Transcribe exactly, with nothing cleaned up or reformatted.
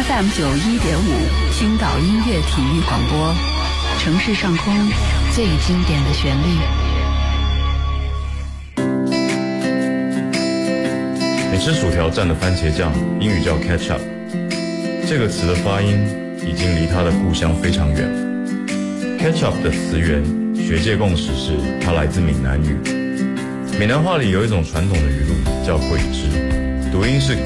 F M 九一点五，青岛音乐体育广播，城市上空最经典的旋律。 你吃薯条蘸的番茄酱，英语叫 ketchup。这个词的发音已经离它的故乡非常远了。ketchup 的词源，学界共识是它来自闽南语。闽南话里有一种传统的语录叫鬼汁，读音是